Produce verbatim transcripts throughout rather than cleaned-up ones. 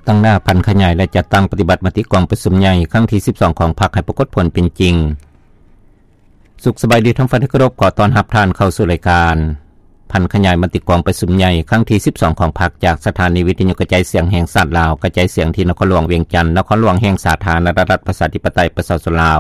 ตั้งหน้าพันขยายและจัดตั้งปฏิบัติมติกองประชุมใหญ่ครั้งที่สิบสองของพรรคให้ปรากฏผลเป็นจริงสุขสบายดีท่านผู้เคารพขอต้อนรับท่านเข้าสู่รายการพันขยายมติกองประชุมใหญ่ครั้งที่สิบสองของพรรคจากสถานีวิทยุกระจายเสียงแห่งชาติลาวกระจายเสียงที่นครหลวงเวียงจันทน์นครหลวงแห่งสาธารณรัฐประชาธิปไตยประชาชนลาว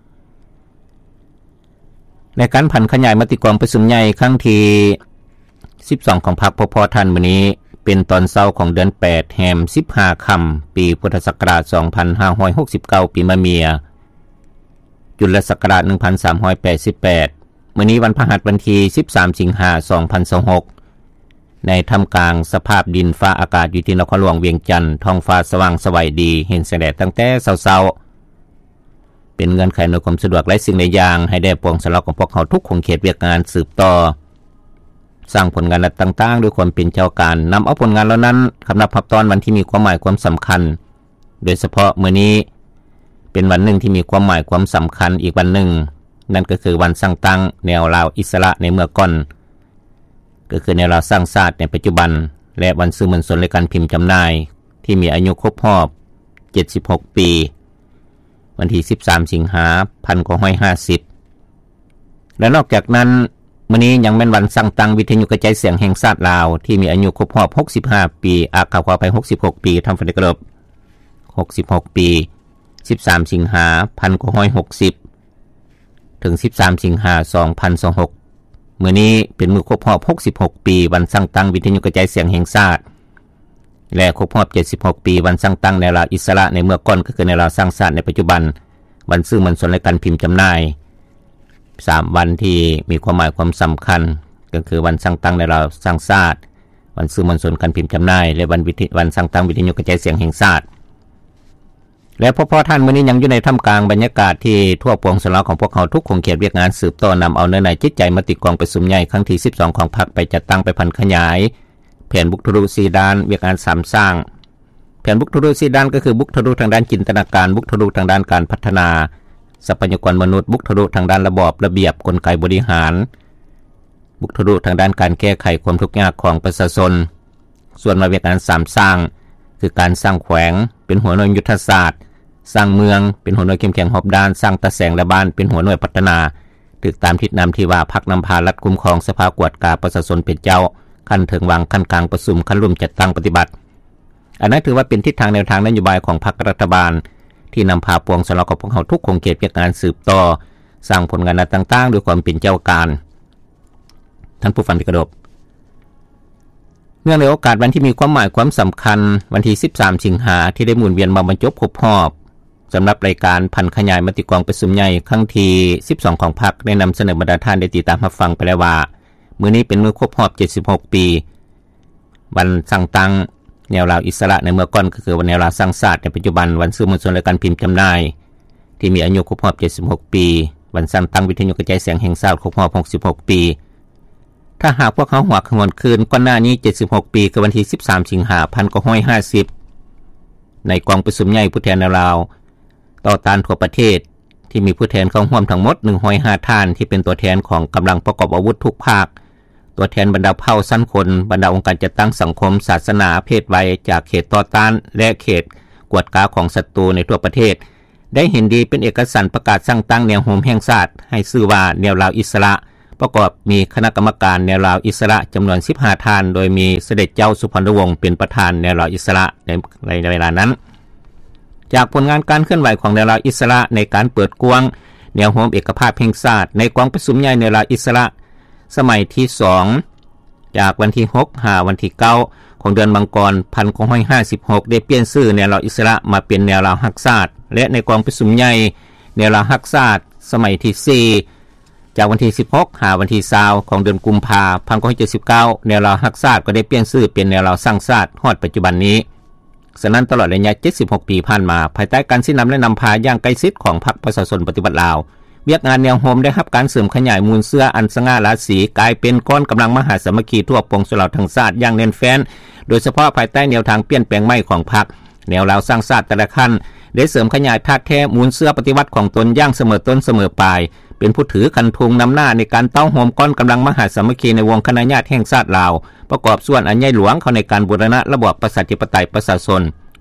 ในการพันขยายมติกองประชุมใหญ่ครั้งที่สิบสองของพรรคพบพอท่านมื้อนี้เป็นตอนเช้าของเดือนแปดแรมสิบห้าค่ำปีพุทธศักราชสองพันห้าร้อยหกสิบเก้าปีมะเมียจุลศักราชหนึ่งพันสามร้อยแปดสิบแปดมื้อนี้วันพฤหัสวันที่สิบสามสิงหาคมสองพันยี่สิบหกในท่ามกลางสภาพดินฟ้าอากาศอยู่ที่นครหลวงเวียงจันทน์ท้องฟ้าสว่างไสวดีเห็นแสงแดดตั้งแต่เช้าๆเป็นเงื่อนไขในความสะดวกและสิ่งใดอย่างให้ได้ปวงสลากของพวกเขาทุกคงเขตเวียกงานสืบต่อสร้างผลงานต่างๆด้วยความเป็นเจ้าการนำเอาผลงานเหล่านั้นคำนับพับตอนวันที่มีความหมายความสำคัญโดยเฉพาะมื้อนี้เป็นวันหนึ่งที่มีความหมายความสำคัญอีกวันหนึ่งนั่นก็คือวันสร้างตั้งแนวลาวอิสระในเมื่อก่อนก็คือแนวลาวสร้างชาติในปัจจุบันและวันสื่อมวลชนและการพิมพ์จำหน่ายที่มีอายุครบรอบเจ็ดสิบหกปีวันที่สิบสามสิงหาคมหนึ่งพันเก้าร้อยห้าสิบและนอกจากนั้นมื้อนี้ยังเป็นวันสร้างตั้งวิทยุกระจายเสียงแห่งชาติลาวที่มีอายุครบรอบหกสิบห้าปีอาจขอไปหกสิบหกปีทำฟันกระดบหกสิบหกปีสิบสามสิงหาคมหนึ่งพันเก้าร้อยหกสิบถึงสิบสามสิงหาคมสองพันยี่สิบหกมื้อนี้เป็นมื้อครบรอบหกสิบหกปีวันสร้างตั้งวิทยุกระจายเสียงแห่งชาติและครบรอบเจ็ดสิบหกปีวันสร้างตั้งแนวลาวอิสระในเมื่อก่อนก็คือแนวลาวสร้างชาติในปัจจุบันวันสื่อมวลชนและการพิมพ์จำหน่ายสามวันที่มีความหมายความสำคัญก็คือวันสร้างตั้งแนวลาวสร้างชาติวันสื่อมวลชนการพิมพ์จำหน่ายและวันวิทวันสร้างตั้งวิทยุกระจายเสียงแห่งชาติและพ่อพ่อท่านมื้อนี้ยังอยู่ในท่ามกลางบรรยากาศที่ทั่วปวงสลาของพวกเขาทุกคงเขตเวียกงานสืบต่อนำเอาเนื้อในจิตใจมติกองประชุมใหญ่ครั้งที่สิบสองของพรรคไปจัดตั้งไปพันขยายแผนบุกทะลุสี่ด้านเวียกงานสามสร้างแผนบุกทะลุสี่ด้านก็คือบุกทะลุทางด้านจินตนาการบุกทะลุทางด้านการพัฒนาทรัพยากรมนุษย์บุกทะลุทางด้านระบอบระเบียบกลไกบริหารบุกทะลุทางด้านการแก้ไขความทุกข์ยากของประชาชนส่วนมาเวียกงานสามสร้างคือการสร้างแขวงเป็นหัวหน่วยยุทธศาสตร์สร้างเมืองเป็นหัวหน่วยเข้มแข็งรอบด้านสร้างตะแสงและบ้านเป็นหัวหน่วยพัฒนาถึกตามทิศนำที่ว่าพรรคนำพารัฐคุ้มครองสภากวดกาประชาชนเป็นเจ้าขั้นถึงวางขั้นกลางประชุมขั้นร่วมจัดตั้งปฏิบัติอันนั้นถือว่าเป็นทิศทางแนวทางนโยบายของพรรครัฐบาลที่นำพาปวงสลากของพวกเขาทุกคงเขตเวียกงานสืบต่อสร้างผลงานต่างๆด้วยความเป็นเจ้าการท่านผู้ฟังที่เคารพเนื่องในโอกาสวันที่มีความหมายความสำคัญวันที่สิบสามสิงหาคมที่ได้หมุนเวียนมาบรรจบครบรอบสำหรับรายการพันขยายมติกองประชุมใหญ่ครั้งที่สิบสองของพรรคได้นำเสนอบรรดาท่านได้ติดตามรับฟังไปแล้วว่ามื้อนี้เป็นมื้อครบรอบเจ็ดสิบหกปีวันสร้างตั้งแนวลาวอิสระในเมื่อก่อนก็คือวันแนวลาวสร้างชาติในปัจจุบันวันสื่อมวลชนและการพิมพ์จำหน่ายที่มีอายุครบรอบเจ็ดสิบหกปีวันสร้างตั้งวิทยุกระจายเสียงแห่งชาติครบรอบหกสิบหกปีถ้าหากพวกเขาหัวขมวดคืนก่อนหน้านี้เจ็ดสิบหกปีคือวันที่สิบสามสิงหาคมหนึ่งพันเก้าร้อยห้าสิบในกองประชุมใหญ่ผู้แทนลาวต่อต้านทั่วประเทศที่มีผู้แทนเข้าร่วมทั้งหมดหนึ่งร้อยห้าท่านที่เป็นตัวแทนของกำลังประกอบอาวุธทุกภาคตัวแทนบรรดาเผ่าชั้นคนบรรดาองค์การจัดตั้งสังคมศาสนาเพศวัยจากเขตต่อต้านและเขตกวดกาของศัตรูในทั่วประเทศได้เห็นดีเป็นเอกสารประกาศสร้างตั้งแนวโฮมแห่งชาติให้ชื่อว่าแนวลาวอิสระประกอบมีคณะกรรมการแนวลาวอิสระจำนวนสิบห้าท่านโดยมีเสด็จเจ้าสุพรรณวงศ์เป็นประธานแนวลาวอิสระในในเวลานั้นจากผลงานการเคลื่อนไหวของแนวลาวอิสระในการเปิดกว้างแนวโฮมเอกภาพแห่งชาติในกองประชุมใหญ่แนวลาวอิสระสมัยที่สองจากวันที่หกหาวันที่เก้าของเดือนมังกรหนึ่งพันเก้าร้อยห้าสิบหกได้เปลี่ยนชื่อแนวลาวอิสระมาเป็นแนวลาวฮักชาติและในกองประชุมใหญ่แนวลาวฮักชาติสมัยที่สี่จากวันที่สิบหกหาวันที่ยี่สิบของเดือนกุมภาพันธ์หนึ่งพันเก้าร้อยเจ็ดสิบเก้าแนวลาวฮักชาติก็ได้เปลี่ยนชื่อเป็นแนวลาวสร้างชาติฮอดปัจจุบันนี้ฉะนั้นตลอดระยะเจ็ดสิบหกปีผ่านมาภายใต้การชี้นำและนำพาอย่างใกล้ชิดของพรรคประชาชนปฏิบัติลาวเวียกงานแนวโฮมได้รับการเสริมขยายมูลเสื้ออันสง่าราศีกลายเป็นก้อนกำลังมหาสามัคคีทั่วปวงชนทั้งชาติอย่างแน่นแฟ้นโดยเฉพาะภายใต้แนวทางเปลี่ยนแปลงใหม่ของพรรคแนวลาวสร้างชาติแต่ละขั้นได้เสริมขยายธาตุแท้มูลเสื้อปฏิวัติของตนอย่างเสมอต้นเสมอปลายเป็นผู้ถือคันธงนำหน้าในการเต้าโฮมก้อนกำลังมหาสามัคคีในวงคณะญาติแห่งชาติลาวประกอบส่วนอันใหญ่หลวงเข้าในการบูรณะระบอบประชาธิปไตยประชาชน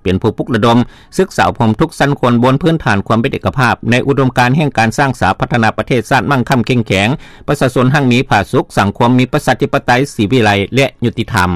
เป็นผู้ปลุกระดมศึกษาพรมทุกสันคนบนพื้นฐานความเป็นเอกภาพในอุดมการณ์แห่งการสร้างสาพัฒนาประเทศชาติมั่งคั่งเข้มแข็งประชาชนหั่งมีผาสุขสังคมมีประชาธิปไตยศรีวิไลและยุติธรรม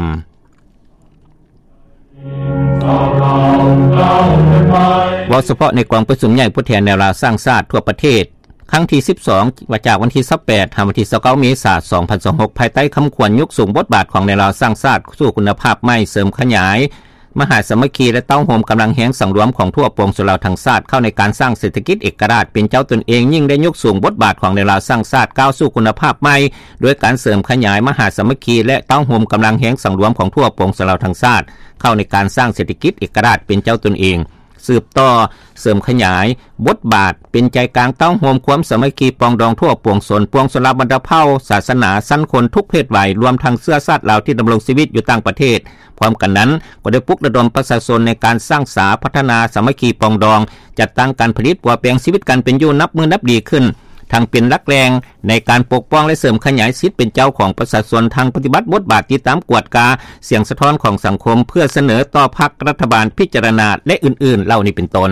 ว่าเฉพาะในกองประชุมใหญ่ผู้แทนแนวราสร้างชาติทั่วประเทศครั้งที่สิบสองว่าจากวันที่สิบแปดถึงวันที่ยี่สิบเก้าเมษายนสองพันยี่สิบหกภายใต้คำขวัญยกสูงบทบาทของแนวราสร้างชาติสู่คุณภาพใหม่เสริมขยายมหาสามัคคีและเต้าโฮมกำลังแหงสังรวมของทั่วปวงชนเราทั้งชาติเข้าในการสร้างเศรษฐกิจเอกราชเป็นเจ้าตนเองยิ่งได้ยกสูงบทบาทของแนวราสร้างชาติก้าวสู่คุณภาพใหม่โดยการเสริมขยายมหาสามัคคีและเต้าโฮมกำลังแหงสังรวมของทั่วปวงชนเราทั้งชาติเข้าในการสร้างเศรษฐกิจเอกราชเป็นเจ้าตนเองสืบต่อเสริมขยายบทบาทเป็นใจกลางเต้าโฮมความสามัคคีปองดองทั่วปวงชนปวงชนบรรดาเผ่าศาสนาสั้นคนทุกเพศวัยรวมทั้งเสื้อชาติลาวที่ดำรงชีวิตอยู่ต่างประเทศพร้อมกันนั้นก็ได้ปลุกระดมประชาชนในการสร้างสาพัฒนาสามัคคีปองดองจัดตั้งการผลิตปัวแปลงชีวิตกันเป็นอยู่นับมือนับดีขึ้นทั้งเป็นหลักแรงในการปกป้องและเสริมขยายสิทธิเป็นเจ้าของประชาชนทางปฏิบัติบทบาทติดตามกวดกาเสียงสะท้อนของสังคมเพื่อเสนอต่อพรรครัฐบาลพิจารณาและอื่นๆเหล่านี้เป็นต้น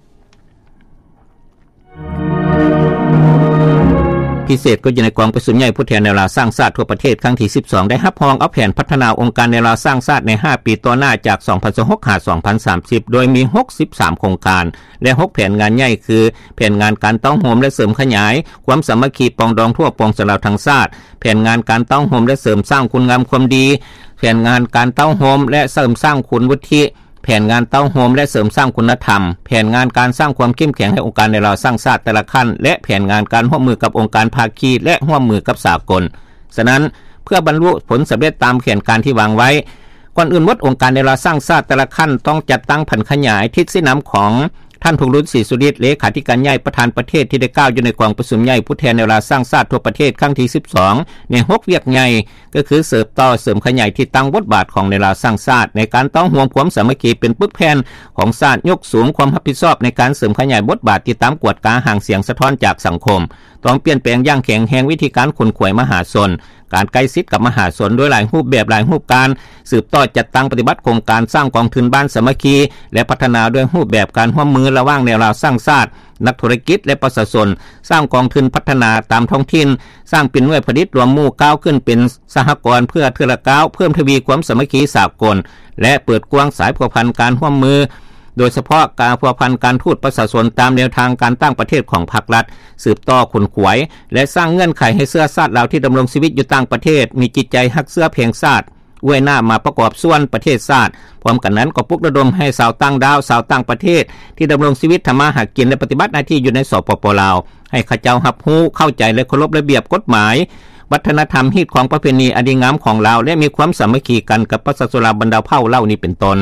พิเศษก็อยู่ในกองประชุมใหญ่ผู้แทนแนวราสร้างชาติทั่วประเทศครั้งที่สิบสองได้รับรองเอาแผนพัฒนาองค์การแนวราสร้างชาติในห้าปีต่อหน้าจากสองพันยี่สิบหกถึงสองพันสามสิบโดยมีหกสิบสามโครงการและหกแผนงานใหญ่คือแผนงานการเต้าโฮมและเสริมขยายความสามัคคีปองดองทั่วปวงชนเราทั้งชาติแผนงานการเต้าโฮมและเสริมสร้างคุณงามความดีแผนงานการเต้าโฮมและเสริมสร้างคุณวุฒิแผนงานเต้าโฮมและเสริมสร้างคุณธรรมแผนงานการสร้างความเข้มแข็งให้องค์การในเราสร้างชาติแต่ละขั้นและแผนงานการร่วมมือกับองค์การภาคีและร่วมมือกับสากลฉะนั้นเพื่อบรรลุผลสำเร็จตามแผนการที่วางไว้ก่อนอื่นวัดองค์การในเราสร้างชาติแต่ละขั้นต้องจัดตั้งแผนขยายทิศนำของท่านพงษ์รุ้นศรีสุริศเลขาธิการใหญ่ประธานประเทศที่ได้กล่าวอยู่ในกองประชุมใหญ่ผู้แทนแนวราสร้างชาติทั่วประเทศครั้งที่สิบสองในหกเวียกใหญ่ก็คือเสริมต่อเสริมขยายที่ตั้งบทบาทของแนวราสร้างชาติในการต้องห่วงความสามัคคีเป็นปึกแผ่นของชาติยกสูงความรับผิดชอบในการเสริมขยายบทบาทที่ตามกวดกาห่างเสียงสะท้อนจากสังคมต้องเปลี่ยนแปลงอย่างแข็งแรงวิธีการขนขวยมหาชนการใกล้ชิดกับมหาชนด้วยหลายรูปแบบหลายรูปการสืบต่อจัดตั้งปฏิบัติโครงการสร้างกองทุนบ้านสามัคคีและพัฒนาด้วยรูปแบบการร่วมมือระหว่างแนวราสร้างชาตินักธุรกิจและประชาชนสร้างกองทุนพัฒนาตามท้องถิ่นสร้างเป็นหน่วยผลิตรวมหมู่ก้าวขึ้นเป็นสหกรณ์เพื่อเทื่อละก้าวเพิ่มทวีความสามัคคีสากลและเปิดกว้างสายพัวพันการร่วมมือโดยเฉพาะการพัวพันการทูตประชาชนตามแนวทางการตั้งประเทศของภาครัฐสืบต่อขุนขวยและสร้างเงื่อนไขให้เสื้อชาติลาวที่ดำรงชีวิตอยู่ต่างประเทศมีจิตใจฮักเสื้อเพียงชาติอวยหน้ามาประกอบส่วนประเทศชาติพร้อมกันนั้นก็ปลุกระดมให้ชาวต่างดาวชาวต่างประเทศที่ดำรงชีวิตทำมาหากินและปฏิบัติหน้าที่อยู่ในสปป.ลาวให้ข้าเจ้ารับรู้เข้าใจและเคารพระเบียบกฎหมายวัฒนธรรมฮีตของประเพณีอันดีงามของลาวและมีความสามัคคีกันกับประชาชนบรรดาเผ่าเหล่านี้เป็นต้น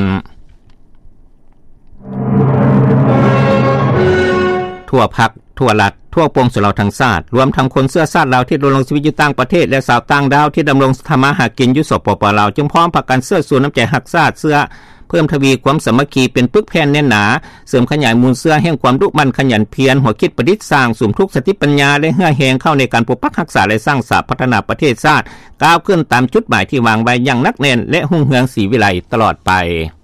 ทั่วภาคทั่วรัฐทั่วปวงชนเราทั้งชาติรวมทั้งคนเสื้อชาติลาวที่ดำรงชีวิตอยู่ต่างประเทศและชาวต่างดาวที่ดำรงทำมาหากินอยู่สปป.ลาวจึงพร้อมพากันเสื้อสูนน้ำใจฮักชาติเสื้อเพิ่มทวีความสามัคคีเป็นปึกแผ่นแน่นหนาเสริมขยายมูลเสื้อแห่งความดุมันขยันเพียรหัวคิดประดิษฐ์สร้างสุมทุกสติปัญญาและเหื่อแหงเข้าในการปกปักรักษาและสร้างสาพัฒนาประเทศชาติก้าวขึ้นตามจุดหมายที่วางไว้อย่างนักแน่นและหุ่งเหืองศรีวิไลตลอดไป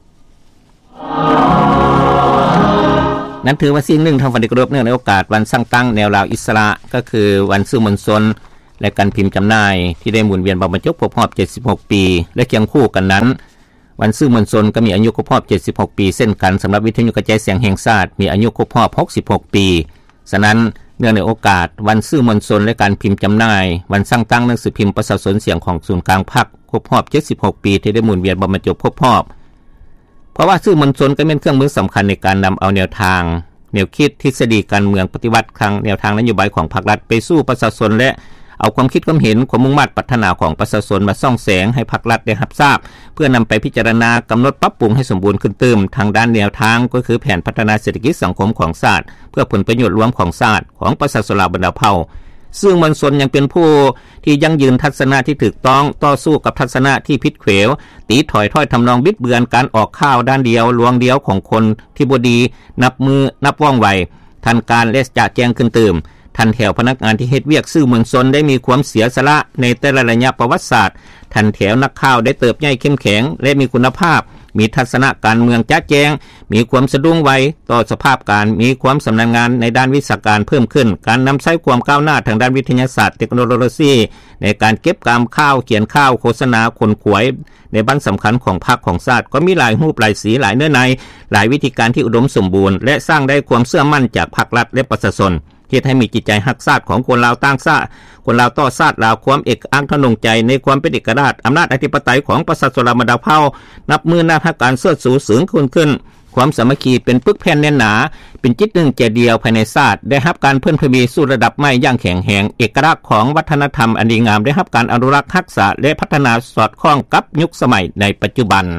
นั้นถือว่าสิ่งหนึ่งทางฝ่ายกรบเนื่องในโอกาสวันสร้างตั้งแนวลาวอิสระก็คือวันสื่อมวลชนและการพิมพ์จำหน่ายที่ได้หมุนเวียนบรรจบครบรอบเจ็ดสิบหกปีและเคียงคู่กันนั้นวันสื่อมวลชนก็มีอายุครบรอบเจ็ดสิบหกปีเช่นกันสำหรับวิทยุกระจายเสียงแห่งชาติมีอายุครบรอบหกสิบหกปีฉะนั้นเนื่องในโอกาสวันสื่อมวลชนและการพิมพ์จำหน่ายวันสร้างตั้งหนังสือพิมพ์ประชาชนเสียงของศูนย์กลางภาคครบรอบเจ็ดสิบหกปีที่ได้หมุนเวียนบรรจบครบรอบเพราะว่าสื่อมวลชนก็เป็นเครื่องมือสำคัญในการนำเอาแนวทางแนวคิดทฤษฎีการเมืองปฏิวัติครั้งแนวทางนโยบายของภาครัฐไปสู่ประชาชนและเอาความคิดความเห็นความมุ่งมั่นปรารถนาของประชาชนมาส่องแสงให้ภาครัฐได้รับทราบเพื่อนำไปพิจารณากำหนดปรับปรุงให้สมบูรณ์ขึ้นเติมทางด้านแนวทางก็คือแผนพัฒนาเศรษฐกิจสังคมของชาติเพื่อผลประโยชน์รวมของชาติของประชาชนลาวบรรดาเผ่าซึ่งมวลชนยังเป็นผู้ที่ยั่งยืนทัศนะที่ถูกต้องต่อสู้กับทัศนะที่ผิดเขวตีถอยถ้อยทำนองบิดเบือนการออกข่าวด้านเดียวลวงเดียวของคนที่บ่ดีนับมือนับว่องไวทันการและจะแจ้งขึ้นเติมทันแถวพนักงานที่เฮ็ดเวียกสื่อมวลชนได้มีความเสียสละในแต่ละระยะประวัติศาสตร์ทันแถวนักข่าวได้เติบใหญ่เข้มแข็งและมีคุณภาพมีทัศนะการเมืองแจ้แจงมีความสะดุ้งไวต่อสภาพการมีความสำนาญงานในด้านวิชาการเพิ่มขึ้นการนำใช้ความก้าวหน้าทางด้านวิทยาศาสตร์เทคโนโลยีในการเก็บกามข้าวเขียนข้าวโฆษณาคนขวยในบ้านสำคัญของพรรคของชาติก็มีหลายรูปหลายสีหลายเนื้อในหลายวิธีการที่อุดมสมบูรณ์และสร้างได้ความเชื่อมั่นจากภาครัฐและประชาชนเฮ็ดให้มีจิตใจรักชาติของคนลาวต่างชาติคนลาวต่อชาติลาวความเอกอัคทะนงใจในความเป็นเอกราชอำนาจอธิปไตยของประชาชนลาวมาดาวเผ่านับมือหน้าทางการเชิดสูงสูงขึ้นขึ้นความสามัคคีเป็นปึกแผ่นแน่นหนาเป็นจิตหนึ่งใจเดียวภายในชาติได้รับการเพิ่มทวีสู่ระดับใหม่อย่างแข็งแรงเอกลักษณ์ของวัฒนธรรมอันดีงามได้รับการอนุรักษ์รักษาและพัฒนาสอดคล้องกับยุคสมัยในปัจจุบัน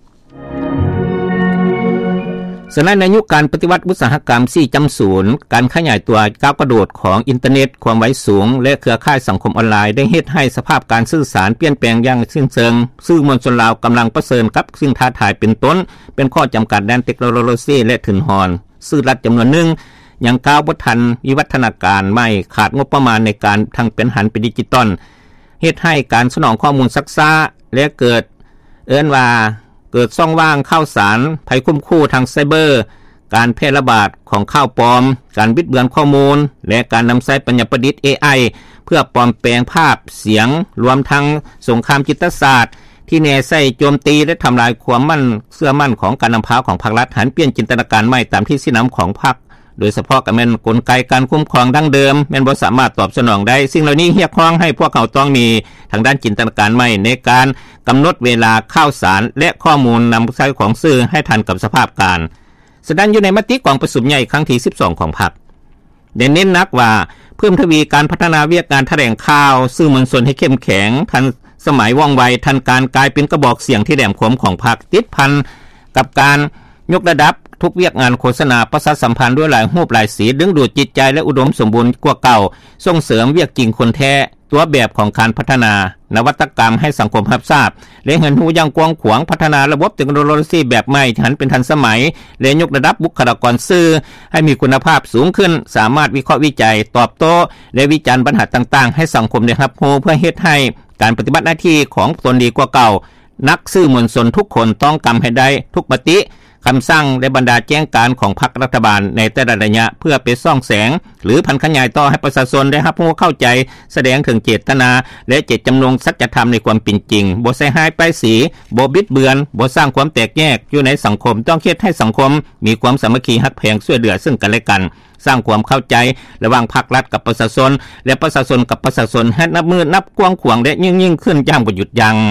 สนับในยุคการปฏิวัติอุตสาหกรรม สี่จุดศูนย์ การขยายตัวก้าวกระโดดของอินเทอร์เน็ตความไวสูงและเครือข่ายสังคมออนไลน์ได้เฮ็ดให้สภาพการสื่อสารเปลี่ยนแปลงอย่างสิ้นเชิงสื่อมวลชนลาวกำลังเผชิญกับสิ่งท้าทายเป็นต้นเป็นข้อจำกัดด้านเทคโนโลยีและถึนหอนสื่อรัฐจำนวนหนึ่งยังก้าวบ่ทันวิวัฒนาการใหม่ขาดงบประมาณในการทั้งเป็นหันเป็นดิจิตอลเฮ็ดให้การสนองข้อมูลซักซ้าและเกิดเอิ้นว่าเกิดช่องว่างข่าวสารภัยคุ้มคู่ทางไซเบอร์การแพร่ระบาดของข่าวปลอมการบิดเบือนข้อมูลและการนำใช้ปัญญาประดิษฐ์ เอ ไอ เพื่อปลอมแปลงภาพเสียงรวมทั้งสงครามจิตศาสตร์ที่แน่ใส่โจมตีและทำลายความมั่นเชื่อมั่นของการนำพาของภาครัฐหันเปลี่ยนจินตนาการใหม่ตามที่สินำของพรรคโดยเฉพาะกับแม่นกลไกการคุ้มครองดั้งเดิมแม่นบ่สามารถตอบสนองได้สิ่งเหล่านี้เรียกร้องให้พวกเขาต้องมีทางด้านจินตนาการใหม่ในการกำหนดเวลาข่าวสารและข้อมูลนำใช้ของสื่อให้ทันกับสภาพการแสดงอยู่ในมติกองประชุมใหญ่ครั้งที่สิบสองของพรรคได้เน้นหนักว่าเพิ่มทวีการพัฒนาวิธีการแถลงข่าวสื่อมวลชนให้เข้มแข็งทันสมัยว่องไวทันการกลายเป็นกระบอกเสียงที่แหลมคมของพรรคติดพันกับการยกระดับทุกเวียกงานโฆษณาประชาสัมพันธ์ด้วยหลายรูปหลายสีดึงดูดจิตใจและอุดมสมบูรณ์กว่าเก่าส่งเสริมเวียกจริงคนแท้ตัวแบบของการพัฒนานวัตกรรมให้สังคมรับทราบและเห็นหูอย่างกว้างขวางพัฒนาระบบเทคโนโลยีแบบใหม่ที่หันเป็นทันสมัยและยกระดับบุคลากรสื่อให้มีคุณภาพสูงขึ้นสามารถวิเคราะห์วิจัยตอบโต้และวิจารณ์ปัญหาต่างๆให้สังคมได้รับรู้เพื่อเฮ็ดให้การปฏิบัติหน้าที่ของตนดีกว่าเก่านักสื่อมวลชนทุกคนต้องกำให้ได้ทุกมติคำสั่งและบรรดาแจ้งการของพรรครัฐบาลในแต่ละระยะเพื่อไปซ่องแสงหรือพันขยายต่อให้ประชาชนได้รับรู้เข้าใจแสดงถึงเจตนาและเจตจำนงสัจธรรมในความเป็นจริงบ่ใส่ร้ายป้ายสีบ่บิดเบือนบ่สร้างความแตกแยกอยู่ในสังคมต้องเฮ็ดให้สังคมมีความสามัคคีฮักแพงช่วยเหลือซึ่งกันและกันสร้างความเข้าใจระหว่างภาครัฐกับประชาชนและประชาชนกับประชาชนให้นับมือนับกว้างขวางและยิ่งๆขึ้นอย่างบ่หยุดยั้ง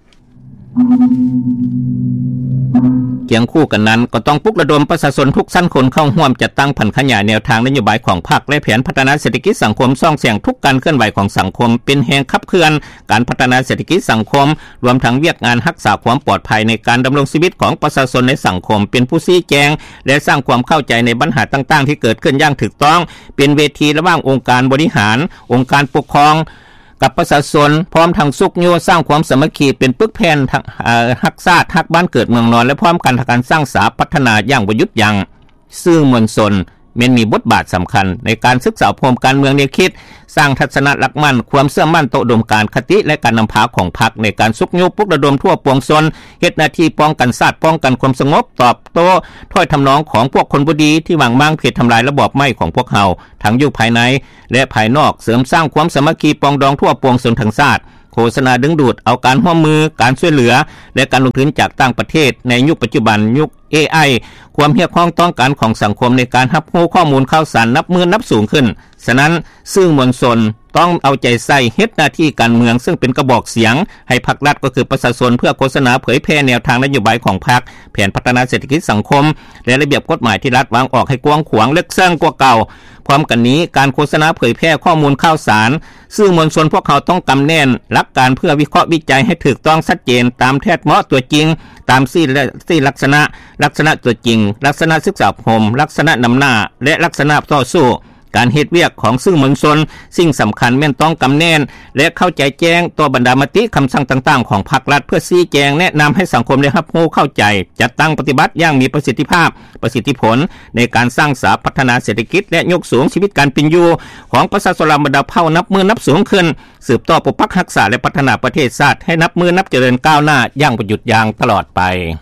เคียงคู่กันนั้นก็ต้องปลุกระดมประชาชนทุกชั้นคนเข้าร่วมจัดตั้งผันขยายแนวทางนโยบายของพรรคและแผนพัฒนาเศรษฐกิจสังคมซ่องแสงทุกการเคลื่อนไหวของสังคมเป็นแห่งขับเคลื่อนการพัฒนาเศรษฐกิจสังคมรวมทั้งเวียกงานรักษาความปลอดภัยในการดำรงชีวิตของประชาชนในสังคมเป็นผู้ชี้แจงและสร้างความเข้าใจในปัญหาต่างๆที่เกิดขึ้นอย่างถูกต้องเป็นเวทีระหว่างองค์การบริหารองค์การปกครองกับประชาชนพร้อมทั้งสุขโยสร้างความสามัคคีเป็นปึกแผ่นฮักชาติฮักบ้านเกิดเมืองนอนและพร้อมกันทางการสร้างสาพัฒนาอย่างบ่หยุดยั้งสื่อมวลชนแม้นมีบทบาทสำคัญในการศึกษาภูมิการเมืองแนวคิดสร้างทัศนะหลักมั่นความเชื่อมั่นต่ออุดมการณ์คติและการนำพาของพรรคในการสุขโยปลุกระดมทั่วปวงชนเฮ็ดหน้าที่ป้องกันชาติป้องกันความสงบตอบโต้ถ้อยทำนองของพวกคนบ่ดีที่หวังมั่งเพียรทำลายระบอบไหม้ของพวกเฮาทั้งอยู่ภายในและภายนอกเสริมสร้างความสามัคคีปองดองทั่วปวงชนทั้งชาติโฆษณาดึงดูดเอาการร่วมมือการช่วยเหลือและการลงทุนจากต่างประเทศในยุคปัจจุบันยุค เอ ไอ ความเรียกร้องต้องการของสังคมในการรับรู้ข้อมูลข่าวสารนับมือนับสูงขึ้นฉะนั้นสื่อมวลชนต้องเอาใจใส่เฮ็ดหน้าที่การเมืองซึ่งเป็นกระบอกเสียงให้พรรครัฐก็คือประชาชนเพื่อโฆษณาเผยแพร่แนวทางนโยบายของพรรคแผนพัฒนาเศรษฐกิจสังคมและระเบียบกฎหมายที่รัฐวางออกให้กว้างขวางลึกซึ้งกว่าเก่าพร้อมกันนี้การโฆษณาเผยแพร่ข้อมูลข่าวสารสื่อมวลชนพวกเขาต้องกำแน่นหลักการเพื่อวิเคราะห์วิจัยให้ถูกต้องชัดเจนตามแท้เหมาะตัวจริงตามสี่และสี่ลักษณะลักษณะตัวจริงลักษณะศึกษาพรมลักษณะนำหน้าและลักษณะต่อสู้การเฮ็ดเวียกของสื่อมวลชนสิ่งสำคัญแม่นต้องกำแน่นและเข้าใจแจ้งต่อบรรดามติคำสั่งต่างๆของภาครัฐเพื่อชี้แจงแนะนำให้สังคมได้รับรู้เข้าใจจัดตั้งปฏิบัติอย่างมีประสิทธิภาพประสิทธิผลในการสร้างสาพัฒนาเศรษฐกิจและยกสูงชีวิตการเป็นอยู่ของประชาชนลาวบรรดาเผ่านับมือนับสูงขึ้นสืบต่อปกปักรักษาและพัฒนาประเทศชาติให้นับมือนับเจริญก้าวหน้าอย่างบ่หยุดยั้งตลอดไป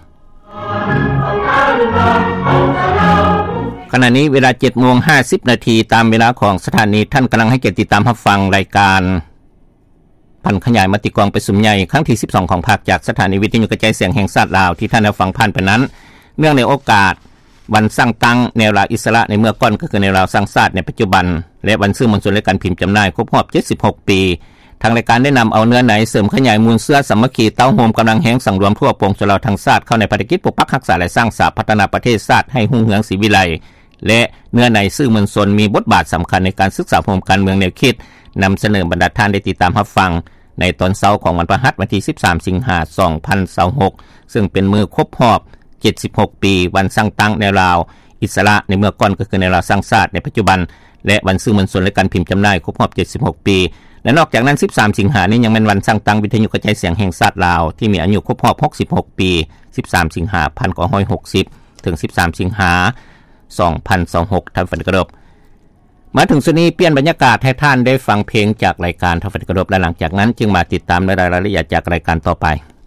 ขณะนี้เวลา เจ็ดโมงห้าสิบ นาทีตามเวลาของสถานีท่านกำลังให้เกียรติติดตามรับฟังรายการพันขยายมติกองประชุมใหญ่ครั้งที่สิบสองของภาคจากสถานีวิทยุกระจายเสียงแห่งชาติลาวที่ท่านได้ฟังผ่านไปนั้นเนื่องในโอกาสวันสร้างตั้งแนวลาวอิสระในเมื่อก่อนก็คือแนวลาวสร้างชาติในปัจจุบันและวันสื่อมวลชนและการพิมพ์จำหน่ายครบรอบเจ็ดสิบหกปีทางรายการได้นําเอาเนื้อไหนเสริมขยายมูลเสื้อสามัคคีเต้าโฮมกําลังแห้งสังรวมทั่วปวงชนเราทั้งชาติเข้าในภารกิจปกปักรักษาและสร้างสาพัฒนาประเทศชาติให้รุ่งเรืองศรีวิไลและเนื้อในสื่อมวลชนมีบทบาทสําคัญในการศึกษาโฮมการเมืองแนวคิดนําเสนอบรรดาท่านได้ติดตามรับฟังในตอนเช้าของวันพฤหัสวันที่สิบสามสิงหาคมสองพันยี่สิบหกซึ่งเป็นมือครบรอบเจ็ดสิบหกปีวันสร้างตั้งแนวลาวอิสระในเมื่อก่อนก็คือแนวลาวสร้างชาติในปัจจุบันและวันสื่อมวลชนและการพิมพ์จำหน่ายครบรอบเจ็ดสิบหกปีและนอกจากนั้นสิบสามสิงหาคมนี้ยังเป็นวันสร้างตั้งวิทยุกระจายเสียงแห่งชาติลาวที่มีอายุครบรอบหกสิบหกปีสิบสามสิงหาคมหนึ่งพันเก้าร้อยหกสิบถึงสิบสามสิงหาคมสองพันยี่สิบหกท่านผู้ฟังที่เคารพมาถึงส่วนนี้เปลี่ยนบรรยากาศให้ท่านได้ฟังเพลงจากรายการท่านผู้ฟังที่เคารพและหลังจากนั้นจึงมาติดตามในรายละเอียดจากรายการต่อไป